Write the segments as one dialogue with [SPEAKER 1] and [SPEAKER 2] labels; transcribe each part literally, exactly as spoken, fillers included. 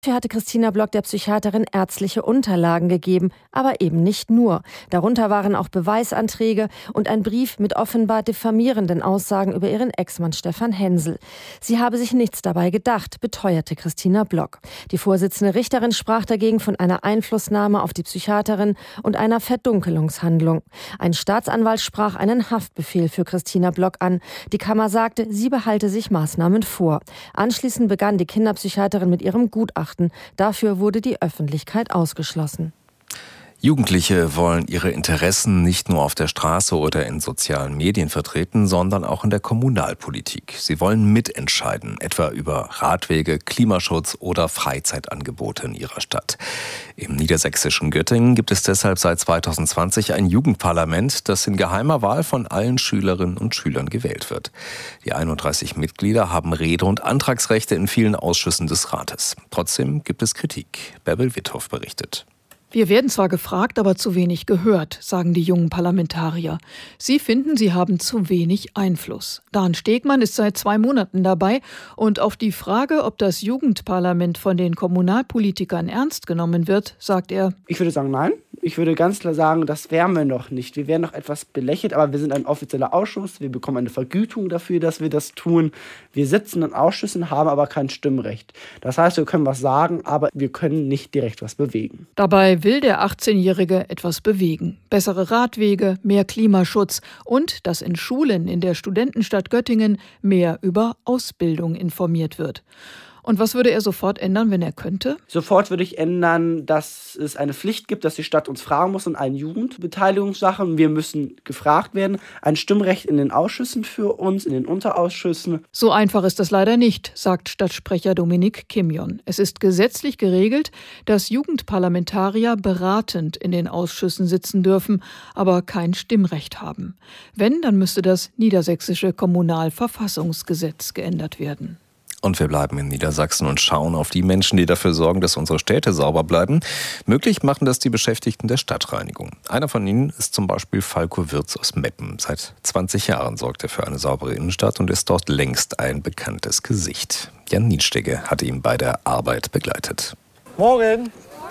[SPEAKER 1] Dafür hatte Christina Block der Psychiaterin ärztliche Unterlagen gegeben, aber eben nicht nur. Darunter waren auch Beweisanträge und ein Brief mit offenbar diffamierenden Aussagen über ihren Ex-Mann Stefan Hensel. Sie habe sich nichts dabei gedacht, beteuerte Christina Block. Die Vorsitzende Richterin sprach dagegen von einer Einflussnahme auf die Psychiaterin und einer Verdunkelungshandlung. Ein Staatsanwalt sprach einen Haftbefehl für Christina Block an. Die Kammer sagte, sie behalte sich Maßnahmen vor. Anschließend begann die Kinderpsychiaterin mit ihrem Gutachten. Dafür wurde die Öffentlichkeit ausgeschlossen.
[SPEAKER 2] Jugendliche wollen ihre Interessen nicht nur auf der Straße oder in sozialen Medien vertreten, sondern auch in der Kommunalpolitik. Sie wollen mitentscheiden, etwa über Radwege, Klimaschutz oder Freizeitangebote in ihrer Stadt. Im niedersächsischen Göttingen gibt es deshalb seit zweitausendzwanzig ein Jugendparlament, das in geheimer Wahl von allen Schülerinnen und Schülern gewählt wird. Die einunddreißig Mitglieder haben Rede- und Antragsrechte in vielen Ausschüssen des Rates. Trotzdem gibt es Kritik. Bärbel Witthoff berichtet.
[SPEAKER 3] Wir werden zwar gefragt, aber zu wenig gehört, sagen die jungen Parlamentarier. Sie finden, sie haben zu wenig Einfluss. Dan Stegmann ist seit zwei Monaten dabei und auf die Frage, ob das Jugendparlament von den Kommunalpolitikern ernst genommen wird, sagt er:
[SPEAKER 4] Ich würde sagen, nein. Ich würde ganz klar sagen, das wären wir noch nicht. Wir werden noch etwas belächelt, aber wir sind ein offizieller Ausschuss. Wir bekommen eine Vergütung dafür, dass wir das tun. Wir sitzen in Ausschüssen, haben aber kein Stimmrecht. Das heißt, wir können was sagen, aber wir können nicht direkt was bewegen.
[SPEAKER 3] Dabei will der achtzehnjährige etwas bewegen. Bessere Radwege, mehr Klimaschutz und dass in Schulen in der Studentenstadt Göttingen mehr über Ausbildung informiert wird. Und was würde er sofort ändern, wenn er könnte?
[SPEAKER 4] Sofort würde ich ändern, dass es eine Pflicht gibt, dass die Stadt uns fragen muss und eine Jugendbeteiligungssache. Wir müssen gefragt werden. Ein Stimmrecht in den Ausschüssen für uns, in den Unterausschüssen.
[SPEAKER 3] So einfach ist das leider nicht, sagt Stadtsprecher Dominik Kimjon. Es ist gesetzlich geregelt, dass Jugendparlamentarier beratend in den Ausschüssen sitzen dürfen, aber kein Stimmrecht haben. Wenn, dann müsste das niedersächsische Kommunalverfassungsgesetz geändert werden.
[SPEAKER 2] Und wir bleiben in Niedersachsen und schauen auf die Menschen, die dafür sorgen, dass unsere Städte sauber bleiben. Möglich machen das die Beschäftigten der Stadtreinigung. Einer von ihnen ist zum Beispiel Falco Wirz aus Meppen. Seit zwanzig Jahren sorgt er für eine saubere Innenstadt und ist dort längst ein bekanntes Gesicht. Jan Niedstege hat ihn bei der Arbeit begleitet.
[SPEAKER 5] Morgen.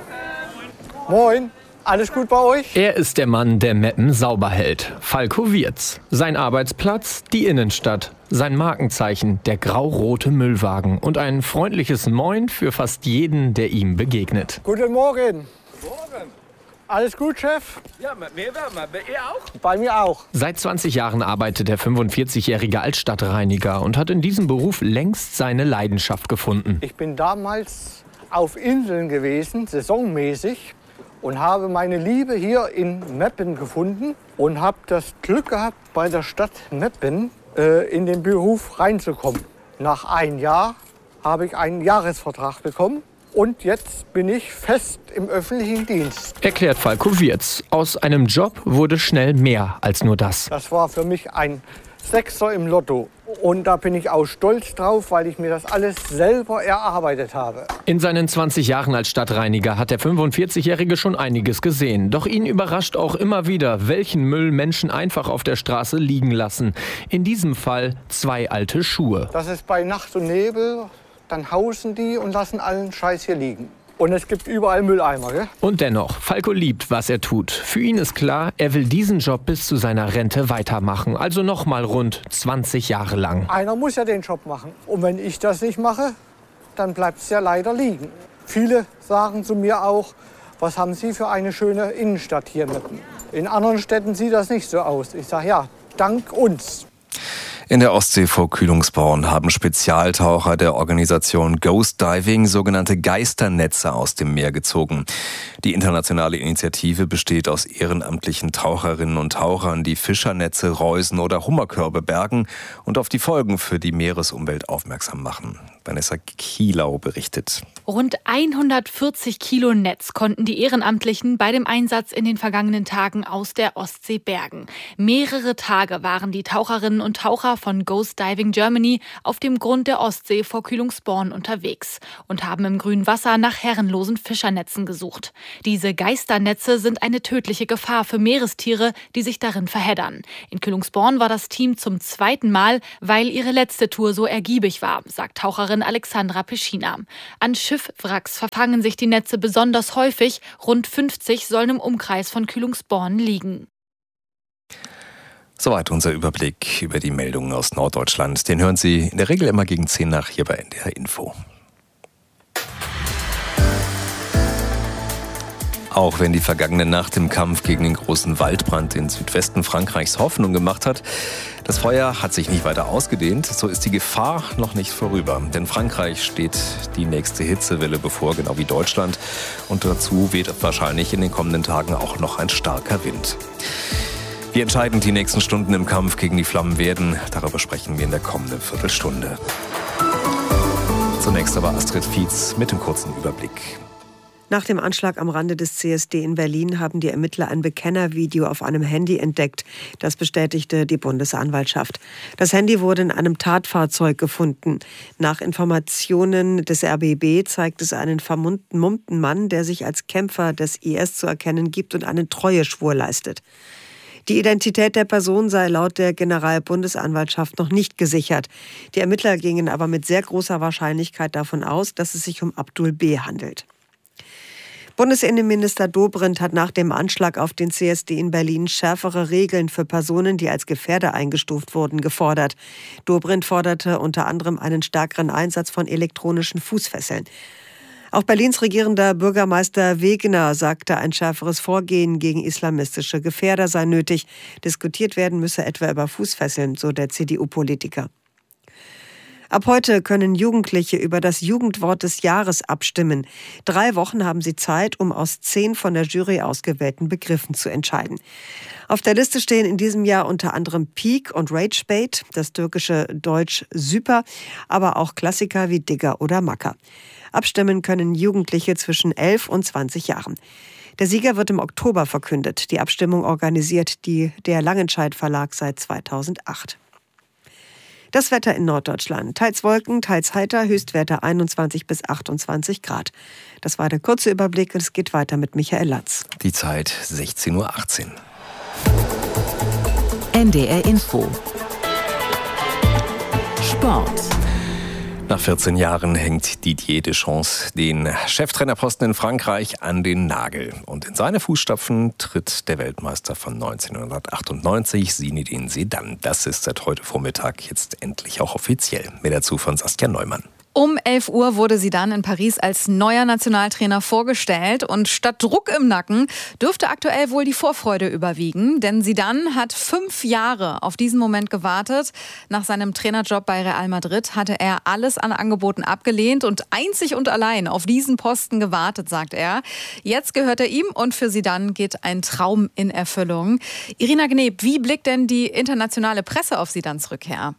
[SPEAKER 5] Moin. Alles gut bei euch?
[SPEAKER 6] Er ist der Mann, der Meppen sauber hält. Falco Wirz. Sein Arbeitsplatz, die Innenstadt. Sein Markenzeichen, der grau-rote Müllwagen. Und ein freundliches Moin für fast jeden, der ihm begegnet.
[SPEAKER 5] Guten Morgen.
[SPEAKER 7] Morgen.
[SPEAKER 5] Alles gut, Chef?
[SPEAKER 7] Ja, mit mir wärmer. Bei ihr auch?
[SPEAKER 5] Bei mir auch.
[SPEAKER 6] Seit zwanzig Jahren arbeitet der fünfundvierzigjährige als Stadtreiniger und hat in diesem Beruf längst seine Leidenschaft gefunden.
[SPEAKER 5] Ich bin damals auf Inseln gewesen, saisonmäßig. Und habe meine Liebe hier in Meppen gefunden und habe das Glück gehabt, bei der Stadt Meppen äh, in den Beruf reinzukommen. Nach einem Jahr habe ich einen Jahresvertrag bekommen und jetzt bin ich fest im öffentlichen Dienst.
[SPEAKER 6] Erklärt Falco Wirz. Aus einem Job wurde schnell mehr als nur das.
[SPEAKER 5] Das war für mich ein Sechser im Lotto. Und da bin ich auch stolz drauf, weil ich mir das alles selber erarbeitet habe.
[SPEAKER 6] In seinen zwanzig Jahren als Stadtreiniger hat der fünfundvierzigjährige schon einiges gesehen. Doch ihn überrascht auch immer wieder, welchen Müll Menschen einfach auf der Straße liegen lassen. In diesem Fall zwei alte Schuhe.
[SPEAKER 5] Das ist bei Nacht und Nebel, dann hausen die und lassen allen Scheiß hier liegen. Und es gibt überall Mülleimer, gell?
[SPEAKER 6] Und dennoch, Falco liebt, was er tut. Für ihn ist klar, er will diesen Job bis zu seiner Rente weitermachen. Also noch mal rund zwanzig Jahre lang.
[SPEAKER 5] Einer muss ja den Job machen. Und wenn ich das nicht mache, dann bleibt es ja leider liegen. Viele sagen zu mir auch, was haben Sie für eine schöne Innenstadt hier mitten? In anderen Städten sieht das nicht so aus. Ich sage, ja, dank uns.
[SPEAKER 2] In der Ostsee vor Kühlungsborn haben Spezialtaucher der Organisation Ghost Diving sogenannte Geisternetze aus dem Meer gezogen. Die internationale Initiative besteht aus ehrenamtlichen Taucherinnen und Tauchern, die Fischernetze, Reusen oder Hummerkörbe bergen und auf die Folgen für die Meeresumwelt aufmerksam machen. Vanessa Kielau berichtet.
[SPEAKER 8] Rund hundertvierzig Kilo Netz konnten die Ehrenamtlichen bei dem Einsatz in den vergangenen Tagen aus der Ostsee bergen. Mehrere Tage waren die Taucherinnen und Taucher von Ghost Diving Germany auf dem Grund der Ostsee vor Kühlungsborn unterwegs und haben im grünen Wasser nach herrenlosen Fischernetzen gesucht. Diese Geisternetze sind eine tödliche Gefahr für Meerestiere, die sich darin verheddern. In Kühlungsborn war das Team zum zweiten Mal, weil ihre letzte Tour so ergiebig war, sagt Taucherin Reporterin Alexandra Peschina. An Schiffwracks verfangen sich die Netze besonders häufig. Rund fünfzig sollen im Umkreis von Kühlungsborn liegen.
[SPEAKER 2] Soweit unser Überblick über die Meldungen aus Norddeutschland. Den hören Sie in der Regel immer gegen zehn nach hier bei N D R Info. Auch wenn die vergangene Nacht im Kampf gegen den großen Waldbrand in Südwesten Frankreichs Hoffnung gemacht hat, das Feuer hat sich nicht weiter ausgedehnt, so ist die Gefahr noch nicht vorüber. Denn Frankreich steht die nächste Hitzewelle bevor, genau wie Deutschland. Und dazu weht wahrscheinlich in den kommenden Tagen auch noch ein starker Wind. Wie entscheidend die nächsten Stunden im Kampf gegen die Flammen werden, darüber sprechen wir in der kommenden Viertelstunde. Zunächst aber Astrid Fietz mit dem kurzen Überblick.
[SPEAKER 9] Nach dem Anschlag am Rande des C S D in Berlin haben die Ermittler ein Bekennervideo auf einem Handy entdeckt. Das bestätigte die Bundesanwaltschaft. Das Handy wurde in einem Tatfahrzeug gefunden. Nach Informationen des R B B zeigt es einen vermummten Mann, der sich als Kämpfer des I S zu erkennen gibt und einen Treueschwur leistet. Die Identität der Person sei laut der Generalbundesanwaltschaft noch nicht gesichert. Die Ermittler gingen aber mit sehr großer Wahrscheinlichkeit davon aus, dass es sich um Abdul B. handelt. Bundesinnenminister Dobrindt hat nach dem Anschlag auf den C S D in Berlin schärfere Regeln für Personen, die als Gefährder eingestuft wurden, gefordert. Dobrindt forderte unter anderem einen stärkeren Einsatz von elektronischen Fußfesseln. Auch Berlins regierender Bürgermeister Wegener sagte, ein schärferes Vorgehen gegen islamistische Gefährder sei nötig. Diskutiert werden müsse etwa über Fußfesseln, so der C D U-Politiker. Ab heute können Jugendliche über das Jugendwort des Jahres abstimmen. Drei Wochen haben sie Zeit, um aus zehn von der Jury ausgewählten Begriffen zu entscheiden. Auf der Liste stehen in diesem Jahr unter anderem Peak und Ragebait, das türkische Deutsch Süper, aber auch Klassiker wie Digger oder Macker. Abstimmen können Jugendliche zwischen elf und zwanzig Jahren. Der Sieger wird im Oktober verkündet. Die Abstimmung organisiert die, der Langenscheidt Verlag seit zweitausendacht. Das Wetter in Norddeutschland. Teils Wolken, teils heiter, Höchstwerte einundzwanzig bis achtundzwanzig Grad. Das war der kurze Überblick und es geht weiter mit Michael Latz.
[SPEAKER 2] Die Zeit sechzehn Uhr achtzehn.
[SPEAKER 10] N D R Info. Sport.
[SPEAKER 2] Nach vierzehn Jahren hängt Didier Deschamps den Cheftrainerposten in Frankreich an den Nagel. Und in seine Fußstapfen tritt der Weltmeister von neunzehnhundertachtundneunzig, Zinedine Zidane. Das ist seit heute Vormittag jetzt endlich auch offiziell. Mehr dazu von Saskia Neumann.
[SPEAKER 11] Um elf Uhr wurde sie dann in Paris als neuer Nationaltrainer vorgestellt. Und statt Druck im Nacken dürfte aktuell wohl die Vorfreude überwiegen. Denn Zidane hat fünf Jahre auf diesen Moment gewartet. Nach seinem Trainerjob bei Real Madrid hatte er alles an Angeboten abgelehnt und einzig und allein auf diesen Posten gewartet, sagt er. Jetzt gehört er ihm und für Zidane geht ein Traum in Erfüllung. Irina Gneb, wie blickt denn die internationale Presse auf Zidanes Rückkehr?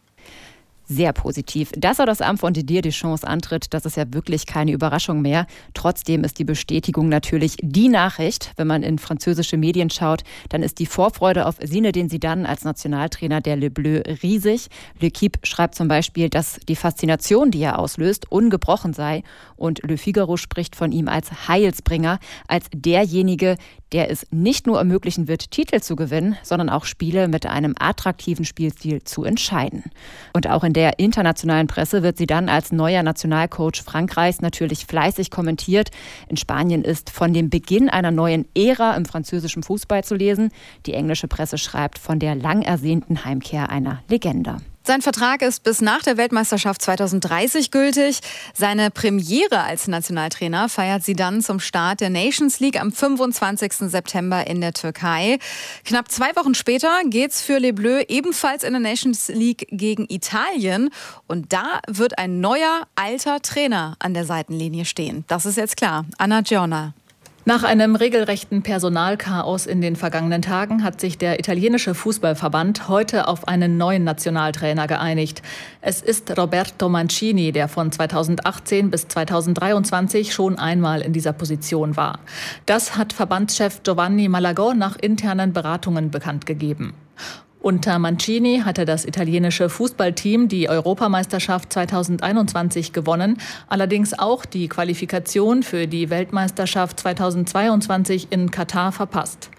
[SPEAKER 12] Sehr positiv. Dass er das Amt von Didier Deschamps antritt, das ist ja wirklich keine Überraschung mehr. Trotzdem ist die Bestätigung natürlich die Nachricht. Wenn man in französische Medien schaut, dann ist die Vorfreude auf Zinedine Zidane als Nationaltrainer der Le Bleu riesig. L'Équipe schreibt zum Beispiel, dass die Faszination, die er auslöst, ungebrochen sei. Und Le Figaro spricht von ihm als Heilsbringer, als derjenige, der es nicht nur ermöglichen wird, Titel zu gewinnen, sondern auch Spiele mit einem attraktiven Spielstil zu entscheiden. Und auch in der internationalen Presse wird sie dann als neuer Nationalcoach Frankreichs natürlich fleißig kommentiert. In Spanien ist von dem Beginn einer neuen Ära im französischen Fußball zu lesen. Die englische Presse schreibt von der lang ersehnten Heimkehr einer Legende.
[SPEAKER 11] Sein Vertrag ist bis nach der Weltmeisterschaft zweitausenddreißig gültig. Seine Premiere als Nationaltrainer feiert Zidane zum Start der Nations League am fünfundzwanzigsten September in der Türkei. Knapp zwei Wochen später geht's für Les Bleus ebenfalls in der Nations League gegen Italien. Und da wird ein neuer, alter Trainer an der Seitenlinie stehen. Das ist jetzt klar. Anna Giorna.
[SPEAKER 13] Nach einem regelrechten Personalchaos in den vergangenen Tagen hat sich der italienische Fußballverband heute auf einen neuen Nationaltrainer geeinigt. Es ist Roberto Mancini, der von zweitausendachtzehn bis zweitausenddreiundzwanzig schon einmal in dieser Position war. Das hat Verbandschef Giovanni Malagò nach internen Beratungen bekannt gegeben. Unter Mancini hatte das italienische Fußballteam die Europameisterschaft zweitausendeinundzwanzig gewonnen, allerdings auch die Qualifikation für die Weltmeisterschaft zweitausendzweiundzwanzig in Katar verpasst.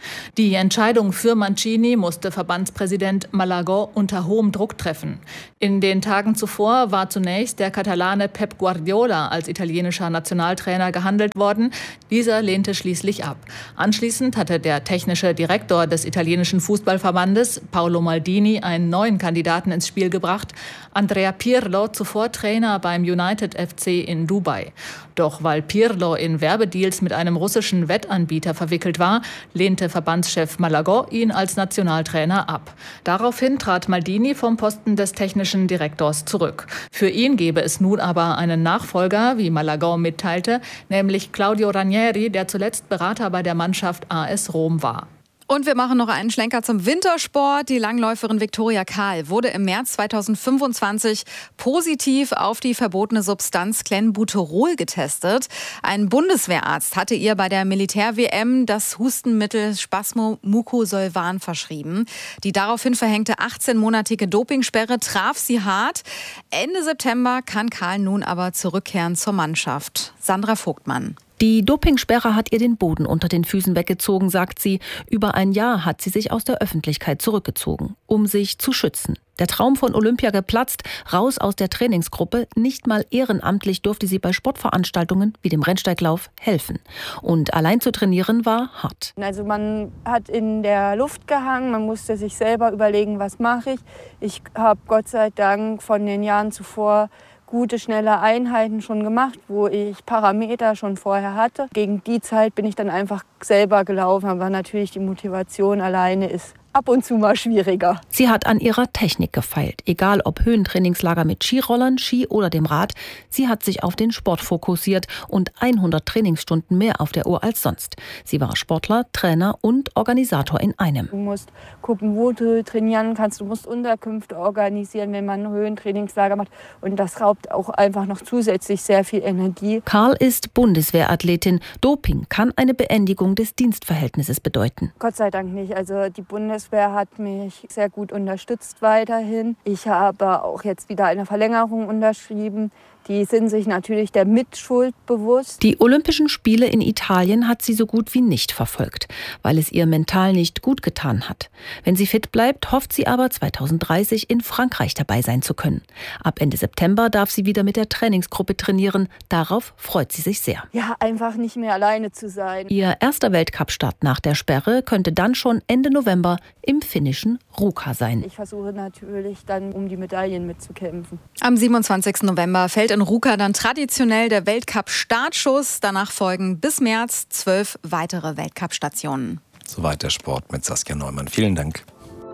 [SPEAKER 13] Die Entscheidung für Mancini musste Verbandspräsident Malagó unter hohem Druck treffen. In den Tagen zuvor war zunächst der Katalane Pep Guardiola als italienischer Nationaltrainer gehandelt worden. Dieser lehnte schließlich ab. Anschließend hatte der technische Direktor des italienischen Fußballverbandes, Paolo Maldini, einen neuen Kandidaten ins Spiel gebracht. Andrea Pirlo, zuvor Trainer beim United F C in Dubai. Doch weil Pirlo in Werbedeals mit einem russischen Wettanbieter verwickelt war, lehnte Verbandschef Malagó ihn als Nationaltrainer ab. Daraufhin trat Maldini vom Posten des technischen Direktors zurück. Für ihn gäbe es nun aber einen Nachfolger, wie Malagó mitteilte, nämlich Claudio Ranieri, der zuletzt Berater bei der Mannschaft A S Rom war.
[SPEAKER 11] Und wir machen noch einen Schlenker zum Wintersport. Die Langläuferin Viktoria Kahl wurde im März zweitausendfünfundzwanzig positiv auf die verbotene Substanz Clenbuterol getestet. Ein Bundeswehrarzt hatte ihr bei der Militär-W M das Hustenmittel Spasmo-Mucosolvan verschrieben. Die daraufhin verhängte achtzehnmonatige Dopingsperre traf sie hart. Ende September kann Kahl nun aber zurückkehren zur Mannschaft. Sandra Vogtmann.
[SPEAKER 14] Die Dopingsperre hat ihr den Boden unter den Füßen weggezogen, sagt sie. Über ein Jahr hat sie sich aus der Öffentlichkeit zurückgezogen, um sich zu schützen. Der Traum von Olympia geplatzt, raus aus der Trainingsgruppe. Nicht mal ehrenamtlich durfte sie bei Sportveranstaltungen wie dem Rennsteiglauf helfen. Und allein zu trainieren war hart.
[SPEAKER 15] Also man hat in der Luft gehangen, man musste sich selber überlegen, was mache ich. Ich habe Gott sei Dank von den Jahren zuvor gute, schnelle Einheiten schon gemacht, wo ich Parameter schon vorher hatte. Gegen die Zeit bin ich dann einfach selber gelaufen, aber natürlich die Motivation alleine ist ab und zu mal schwieriger.
[SPEAKER 14] Sie hat an ihrer Technik gefeilt. Egal ob Höhentrainingslager mit Skirollern, Ski oder dem Rad. Sie hat sich auf den Sport fokussiert und hundert Trainingsstunden mehr auf der Uhr als sonst. Sie war Sportler, Trainer und Organisator in einem.
[SPEAKER 15] Du musst gucken, wo du trainieren kannst. Du musst Unterkünfte organisieren, wenn man ein Höhentrainingslager macht. Und das raubt auch einfach noch zusätzlich sehr viel Energie.
[SPEAKER 14] Kahl ist Bundeswehrathletin. Doping kann eine Beendigung des Dienstverhältnisses bedeuten.
[SPEAKER 15] Gott sei Dank nicht. Also die Bundeswehr hat mich sehr gut unterstützt weiterhin. Ich habe auch jetzt wieder eine Verlängerung unterschrieben. Die sind sich natürlich der Mitschuld bewusst.
[SPEAKER 14] Die Olympischen Spiele in Italien hat sie so gut wie nicht verfolgt, weil es ihr mental nicht gut getan hat. Wenn sie fit bleibt, hofft sie aber zweitausenddreißig in Frankreich dabei sein zu können. Ab Ende September darf sie wieder mit der Trainingsgruppe trainieren. Darauf freut sie sich sehr.
[SPEAKER 15] Ja, einfach nicht mehr alleine zu sein.
[SPEAKER 14] Ihr erster Weltcup-Start nach der Sperre könnte dann schon Ende November im finnischen Ruka sein.
[SPEAKER 15] Ich versuche natürlich dann, um die Medaillen mitzukämpfen.
[SPEAKER 11] Am siebenundzwanzigsten November fällt in Ruka dann traditionell der Weltcup-Startschuss. Danach folgen bis März zwölf weitere Weltcup-Stationen.
[SPEAKER 2] Soweit der Sport mit Saskia Neumann. Vielen Dank.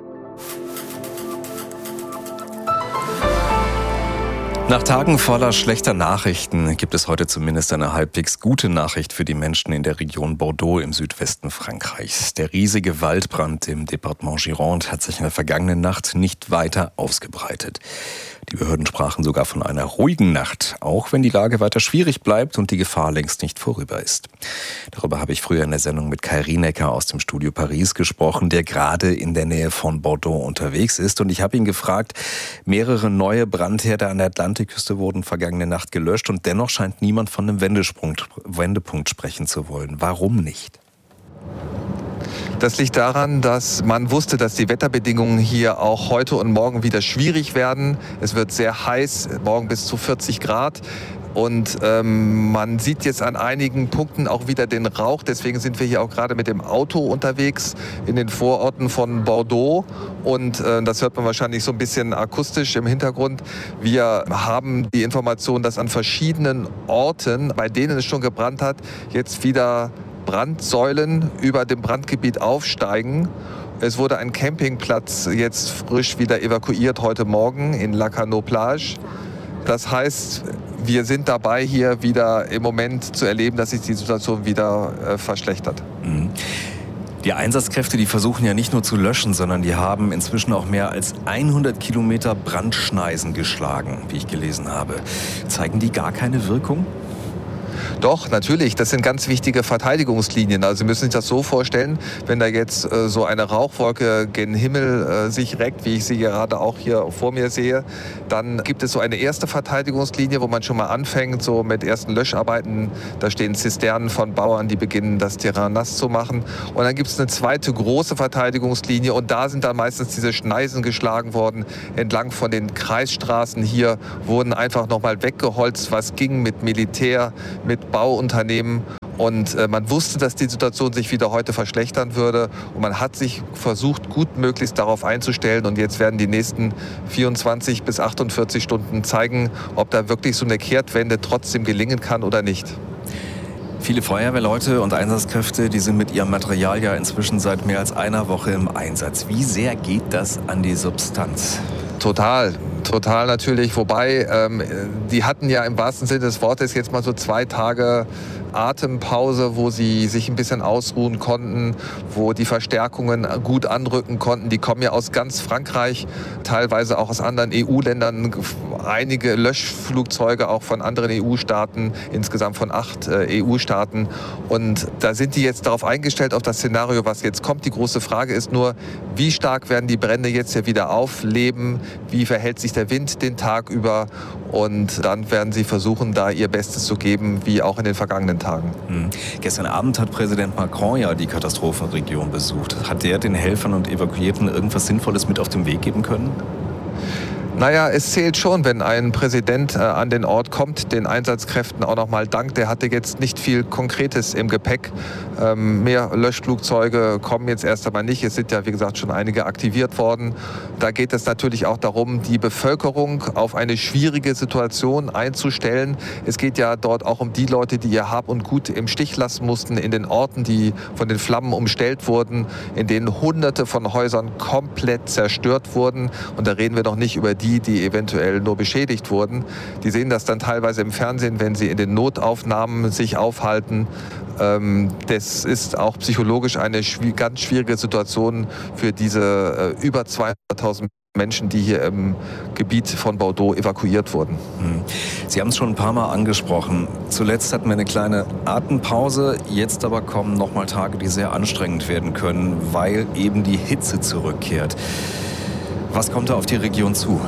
[SPEAKER 2] Nach Tagen voller schlechter Nachrichten gibt es heute zumindest eine halbwegs gute Nachricht für die Menschen in der Region Bordeaux im Südwesten Frankreichs. Der riesige Waldbrand im Departement Gironde hat sich in der vergangenen Nacht nicht weiter ausgebreitet. Die Behörden sprachen sogar von einer ruhigen Nacht, auch wenn die Lage weiter schwierig bleibt und die Gefahr längst nicht vorüber ist. Darüber habe ich früher in der Sendung mit Kai Rienecker aus dem Studio Paris gesprochen, der gerade in der Nähe von Bordeaux unterwegs ist. Und ich habe ihn gefragt, mehrere neue Brandherde an der Atlantikküste wurden vergangene Nacht gelöscht und dennoch scheint niemand von einem Wendepunkt, Wendepunkt sprechen zu wollen. Warum nicht?
[SPEAKER 16] Das liegt daran, dass man wusste, dass die Wetterbedingungen hier auch heute und morgen wieder schwierig werden. Es wird sehr heiß, morgen bis zu vierzig Grad. Und ähm, man sieht jetzt an einigen Punkten auch wieder den Rauch. Deswegen sind wir hier auch gerade mit dem Auto unterwegs in den Vororten von Bordeaux. Und äh, das hört man wahrscheinlich so ein bisschen akustisch im Hintergrund. Wir haben die Information, dass an verschiedenen Orten, bei denen es schon gebrannt hat, jetzt wieder Brandsäulen über dem Brandgebiet aufsteigen. Es wurde ein Campingplatz jetzt frisch wieder evakuiert heute Morgen in La Canot-Plage. Das heißt, wir sind dabei, hier wieder im Moment zu erleben, dass sich die Situation wieder äh, verschlechtert.
[SPEAKER 2] Mhm. Die Einsatzkräfte, die versuchen ja nicht nur zu löschen, sondern die haben inzwischen auch mehr als hundert Kilometer Brandschneisen geschlagen, wie ich gelesen habe. Zeigen die gar keine Wirkung?
[SPEAKER 16] Doch, natürlich, das sind ganz wichtige Verteidigungslinien. Also Sie müssen sich das so vorstellen, wenn da jetzt äh, so eine Rauchwolke gen Himmel äh, sich reckt, wie ich sie gerade auch hier vor mir sehe, dann gibt es so eine erste Verteidigungslinie, wo man schon mal anfängt, so mit ersten Löscharbeiten. Da stehen Zisternen von Bauern, die beginnen, das Terrain nass zu machen. Und dann gibt es eine zweite große Verteidigungslinie und da sind dann meistens diese Schneisen geschlagen worden. Entlang von den Kreisstraßen hier wurden einfach nochmal weggeholzt, was ging mit Militär, mit Bauunternehmen. Und äh, man wusste, dass die Situation sich wieder heute verschlechtern würde. Und man hat sich versucht, gut möglichst darauf einzustellen. Und jetzt werden die nächsten vierundzwanzig bis achtundvierzig Stunden zeigen, ob da wirklich so eine Kehrtwende trotzdem gelingen kann oder nicht.
[SPEAKER 2] Viele Feuerwehrleute und Einsatzkräfte, die sind mit ihrem Material ja inzwischen seit mehr als einer Woche im Einsatz. Wie sehr geht das an die Substanz?
[SPEAKER 16] Total, total natürlich. Wobei, ähm, die hatten ja im wahrsten Sinne des Wortes jetzt mal so zwei Tage Atempause, wo sie sich ein bisschen ausruhen konnten, wo die Verstärkungen gut anrücken konnten. Die kommen ja aus ganz Frankreich, teilweise auch aus anderen E U-Ländern, einige Löschflugzeuge auch von anderen E U-Staaten, insgesamt von acht äh, E U-Staaten. Und da sind die jetzt darauf eingestellt, auf das Szenario, was jetzt kommt. Die große Frage ist nur, wie stark werden die Brände jetzt ja wieder aufleben? Wie verhält sich der Wind den Tag über? Und dann werden sie versuchen, da ihr Bestes zu geben, wie auch in den vergangenen Tagen.
[SPEAKER 2] Mhm. Gestern Abend hat Präsident Macron ja die Katastrophenregion besucht. Hat der den Helfern und Evakuierten irgendwas Sinnvolles mit auf den Weg geben können?
[SPEAKER 16] Naja, es zählt schon, wenn ein Präsident äh, an den Ort kommt, den Einsatzkräften auch nochmal dankt. Der hatte jetzt nicht viel Konkretes im Gepäck. Ähm, mehr Löschflugzeuge kommen jetzt erst einmal nicht. Es sind ja, wie gesagt, schon einige aktiviert worden. Da geht es natürlich auch darum, die Bevölkerung auf eine schwierige Situation einzustellen. Es geht ja dort auch um die Leute, die ihr Hab und Gut im Stich lassen mussten, in den Orten, die von den Flammen umstellt wurden, in denen Hunderte von Häusern komplett zerstört wurden. Und da reden wir noch nicht über die, die eventuell nur beschädigt wurden. Die sehen das dann teilweise im Fernsehen, wenn sie in den Notaufnahmen sich aufhalten. Das ist auch psychologisch eine ganz schwierige Situation für diese über zweihunderttausend Menschen, die hier im Gebiet von Bordeaux evakuiert wurden.
[SPEAKER 2] Sie haben es schon ein paar Mal angesprochen. Zuletzt hatten wir eine kleine Atempause. Jetzt aber kommen noch mal Tage, die sehr anstrengend werden können, weil eben die Hitze zurückkehrt. Was kommt da auf die Region zu?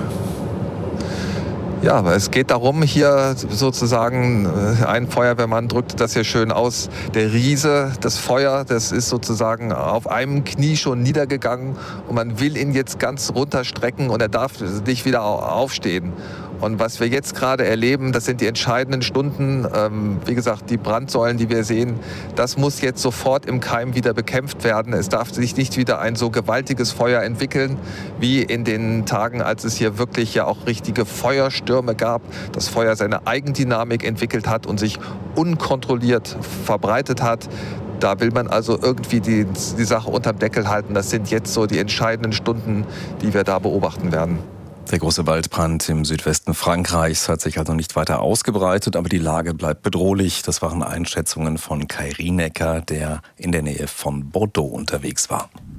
[SPEAKER 16] Ja, aber es geht darum, hier sozusagen, ein Feuerwehrmann drückte das hier schön aus, der Riese, das Feuer, das ist sozusagen auf einem Knie schon niedergegangen und man will ihn jetzt ganz runterstrecken und er darf nicht wieder aufstehen. Und was wir jetzt gerade erleben, das sind die entscheidenden Stunden. Ähm, wie gesagt, die Brandsäulen, die wir sehen, das muss jetzt sofort im Keim wieder bekämpft werden. Es darf sich nicht wieder ein so gewaltiges Feuer entwickeln, wie in den Tagen, als es hier wirklich ja auch richtige Feuerstürme gab. Das Feuer seine Eigendynamik entwickelt hat und sich unkontrolliert verbreitet hat. Da will man also irgendwie die, die Sache unterm Deckel halten. Das sind jetzt so die entscheidenden Stunden, die wir da beobachten werden.
[SPEAKER 2] Der große Waldbrand im Südwesten Frankreichs hat sich also nicht weiter ausgebreitet, aber die Lage bleibt bedrohlich. Das waren Einschätzungen von Kai Rienecker, der in der Nähe von Bordeaux unterwegs war.